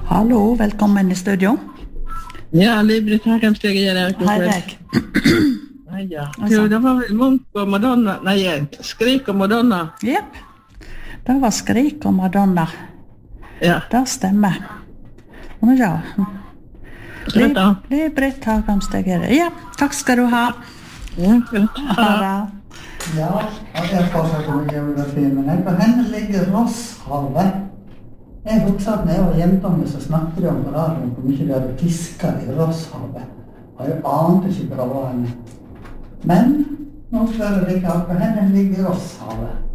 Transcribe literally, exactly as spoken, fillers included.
Hallo, velkommen i studio. Ja, Liv-Britt Hagemsteg igjen. Hei deg. Ja. Jo, det var vel Munch og Madonna, nei, Skrik og Madonna. Jepp, det var Skrik og Madonna. Ja. Det stemmer. Og ja, Liv- Liv-Britt Hagemsteg er det. Ja, takk skal du ha. Ja, greit. Ha det. Ja, jeg fortsatt om geografi, men jeg på henne ligger Rosshavet. Jeg husker at når jeg var jentene, så snakket de om på radioen hvor mye de hadde fisket i Rosshavet. Og jeg ante ikke hva det var henne. Men nå spør jeg deg, på henne ligger Rosshavet.